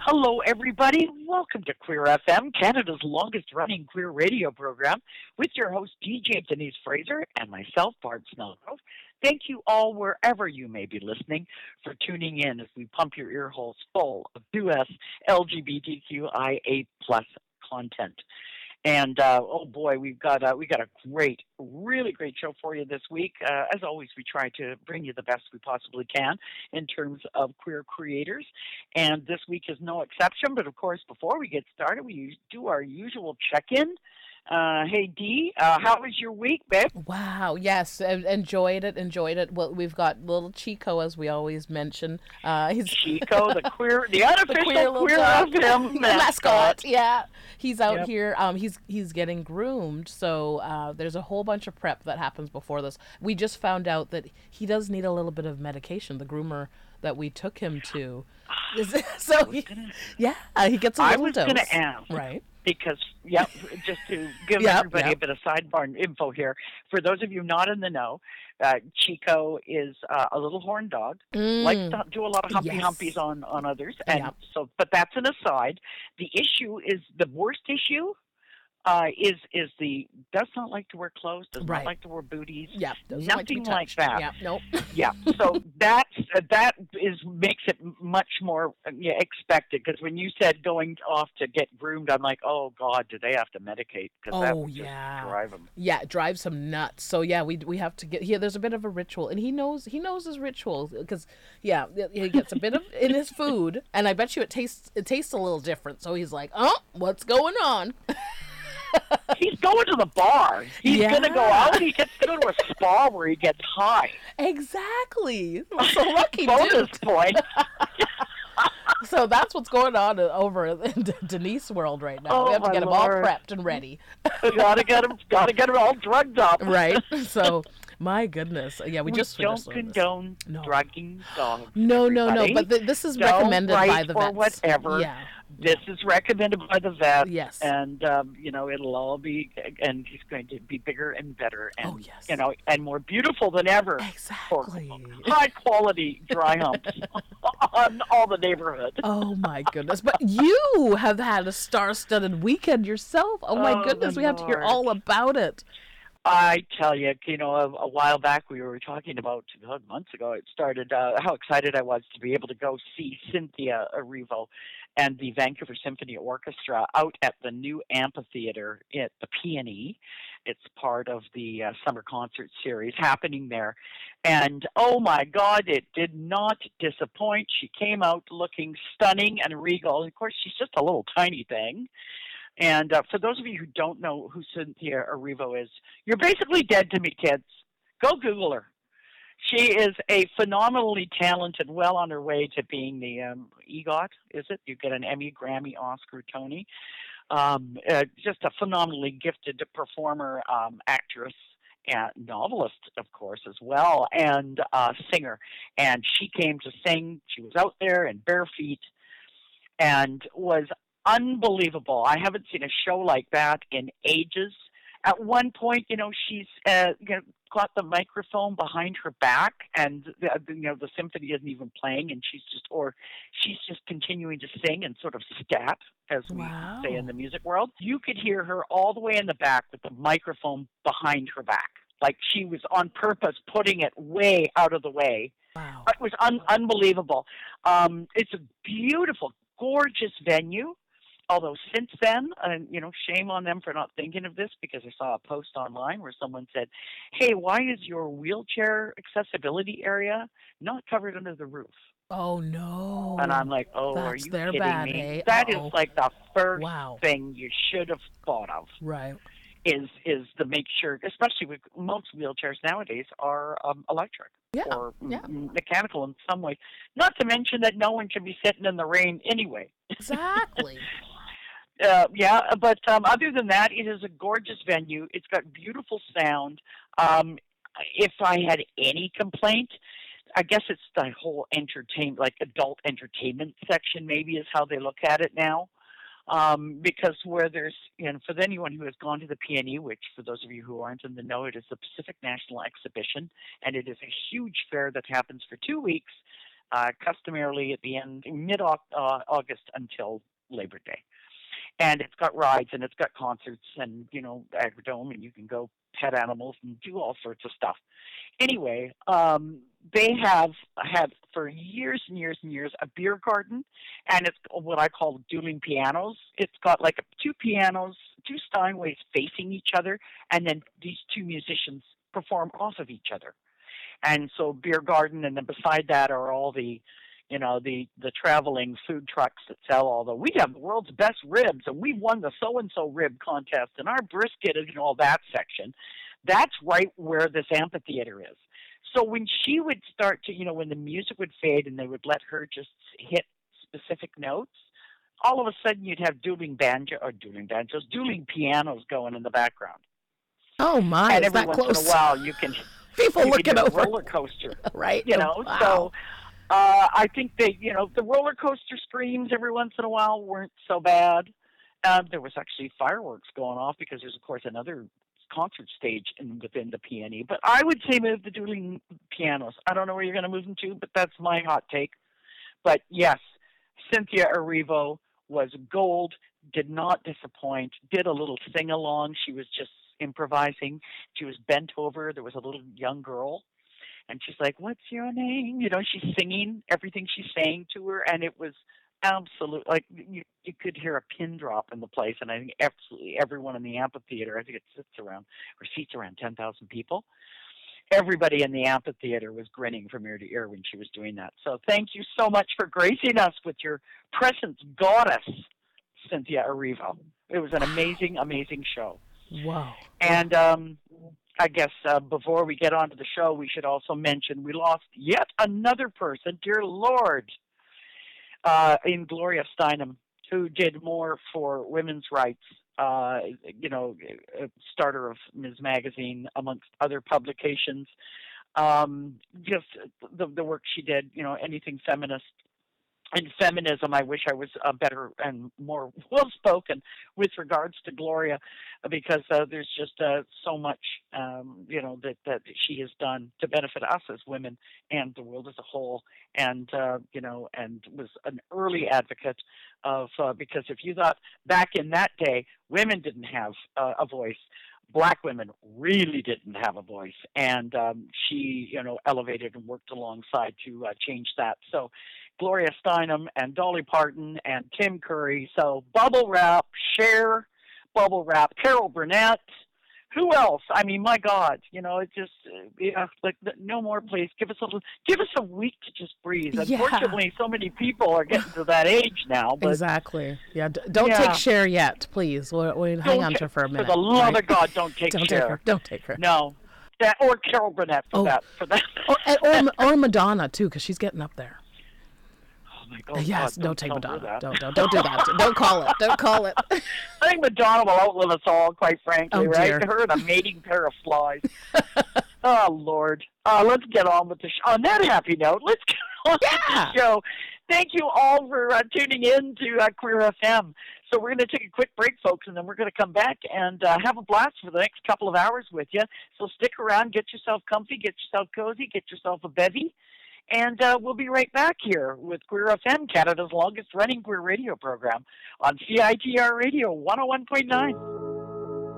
Hello, everybody. Welcome to Queer FM, Canada's longest running queer radio program, with your host, DJ Denise Fraser, and myself, Bart Snellgrove. Thank you all, wherever you may be listening, for tuning in as we pump your ear holes full of US LGBTQIA plus content. And oh boy, we got a great, really great show for you this week. As always, we try to bring you the best we possibly can in terms of queer creators, and this week is no exception. But of course, before we get started, we do our usual check-in. Hey Dee, how was your week, babe? Wow, yes, enjoyed it. Well, we've got little Chico, as we always mention. He's Chico, the unofficial queer queer of him mascot. Yeah, he's out Yep. here. He's getting groomed. So there's a whole bunch of prep that happens before this. We just found out that he does need a little bit of medication. The groomer that we took him to, yeah, he gets a little dose. I was going to ask, right? Because, just to give everybody a bit of sidebar info here, for those of you not in the know, Chico is a little horn dog, likes to do a lot of humpies on others, and but that's an aside. The issue is the worst issue. Does not like to wear clothes, does not like to wear booties, nothing like that. Yeah, nope. Yeah, so that makes it much more expected. Because when you said going off to get groomed, I'm like, oh God, do they have to medicate? Because that would just drive them. Yeah, it drives him nuts. So yeah, we have to get here. There's a bit of a ritual, and he knows his ritual because he gets a bit of in his food, and I bet you it tastes a little different. So he's like, oh, what's going on? He's going to the bar. He's going to go out. He gets to go to a spa where he gets high. Exactly. So lucky Bonus dude. point. So that's what's going on over in Denise world right now. We have to get him all prepped and ready. Gotta get him all drugged up. Right. So my goodness. Yeah, we just don't condone drugging dogs. No. But this is recommended by the vets. Or whatever. Yeah. This is recommended by the vet. Yes. And, it'll all be, and he's going to be bigger and better and, and more beautiful than ever. Exactly. For high quality dry humps on all the neighborhood. Oh, my goodness. But you have had a star-studded weekend yourself. Oh, my goodness. We have to hear all about it. I tell you, a while back we were talking about, months ago, it started, how excited I was to be able to go see Cynthia Erivo and the Vancouver Symphony Orchestra out at the new amphitheater at the PNE. It's part of the summer concert series happening there. And, oh my God, it did not disappoint. She came out looking stunning and regal. And of course, she's just a little tiny thing. And for those of you who don't know who Cynthia Erivo is, you're basically dead to me, kids. Go Google her. She is a phenomenally talented, well on her way to being the EGOT, is it? You get an Emmy, Grammy, Oscar, Tony. Just a phenomenally gifted performer, actress, and novelist, of course, as well, and singer. And she came to sing. She was out there in bare feet and was unbelievable. I haven't seen a show like that in ages. At one point, she's got the microphone behind her back, and the symphony isn't even playing, and she's just continuing to sing and sort of scat, as we say in the music world. You could hear her all the way in the back with the microphone behind her back, like she was on purpose putting it way out of the way. Wow. It was unbelievable. It's a beautiful, gorgeous venue. Although since then, shame on them for not thinking of this, because I saw a post online where someone said, hey, why is your wheelchair accessibility area not covered under the roof? Oh, no. And I'm like, are you kidding me? Hey? That is like the first thing you should have thought of. Right. Is to make sure, especially with most wheelchairs nowadays are electric or mechanical in some way. Not to mention that no one should be sitting in the rain anyway. Exactly. But other than that, it is a gorgeous venue. It's got beautiful sound. If I had any complaint, I guess it's the whole adult entertainment section maybe is how they look at it now. Because where there's, for anyone who has gone to the PNE, which for those of you who aren't in the know, it is the Pacific National Exhibition, and it is a huge fair that happens for 2 weeks customarily at the end, mid-August until Labor Day. And it's got rides and it's got concerts and, Agrodome, and you can go pet animals and do all sorts of stuff. Anyway, they have had for years and years and years a beer garden, and it's what I call dueling pianos. It's got like two pianos, two Steinways facing each other, and then these two musicians perform off of each other. And so beer garden, and then beside that are all the the traveling food trucks that sell all the, we have the world's best ribs, and we won the so-and-so rib contest, and our brisket is, all that section. That's right where this amphitheater is. So when she would start to, when the music would fade and they would let her just hit specific notes, all of a sudden you'd have dueling pianos going in the background. Oh my! And is every that once close? in a while you can people you looking can over a roller coaster, right? Wow. So I think they, the roller coaster screams every once in a while weren't so bad. There was actually fireworks going off because there's of course another concert stage within the PNE. But I would say move the dueling pianos. I don't know where you're going to move them to, but that's my hot take. But yes, Cynthia Erivo was gold, did not disappoint, did a little sing-along. She was just improvising. She was bent over. There was a little young girl, and she's like, "What's your name?" She's singing everything she's saying to her, and it was absolute, like you could hear a pin drop in the place. And I think absolutely everyone in the amphitheater, I think it seats around 10,000 people. Everybody in the amphitheater was grinning from ear to ear when she was doing that. So thank you so much for gracing us with your presence, goddess, Cynthia Erivo. It was an amazing, amazing show. Wow. And I guess before we get on to the show, we should also mention we lost yet another person, dear Lord, in Gloria Steinem, who did more for women's rights, starter of Ms. Magazine, amongst other publications. Just the work she did, anything feminist. And feminism, I wish I was better and more well-spoken with regards to Gloria, because there's just so much, that she has done to benefit us as women and the world as a whole, and and was an early advocate of, because if you thought back in that day, women didn't have a voice, Black women really didn't have a voice, and she, elevated and worked alongside to change that. So Gloria Steinem and Dolly Parton and Tim Curry. So Bubble Wrap, Cher, Bubble Wrap, Carol Burnett. Who else? I mean, my God, it just, no more, please. Give us a week to just breathe. Yeah. Unfortunately, so many people are getting to that age now. But exactly. Yeah. Don't take Cher yet, please. We'll hang on to her for a minute. For the love of God, don't take Cher. Don't take her. No. That, or Carol Burnett for that. Or Madonna, too, because she's getting up there. Oh yes, God, don't take Madonna. Don't do that. Don't call it. I think Madonna will outlive us all, quite frankly, right? Dear. Her and a mating pair of flies. Oh, Lord. Let's get on with the show. On that happy note, let's get on with the show. Thank you all for tuning in to Queer FM. So we're going to take a quick break, folks, and then we're going to come back and have a blast for the next couple of hours with you. So stick around, get yourself comfy, get yourself cozy, get yourself a bevy. And we'll be right back here with Queer FM, Canada's longest-running queer radio program on CITR Radio 101.9.